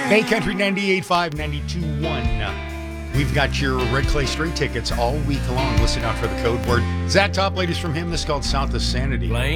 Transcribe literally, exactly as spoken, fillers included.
Bay Country ninety-eight point five, ninety-two point one. We've got your Red Clay Straight tickets all week long. Listen out for the code word. Zach Top, latest from him. This is called South of Sanity.